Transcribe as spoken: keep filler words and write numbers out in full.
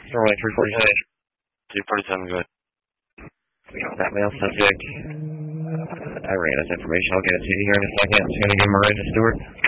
Runway three forty-seven. three forty-seven, good. That male subject. I ran his information. I'll get it to you here in a second. I'm just going to give him a ride to Stewart.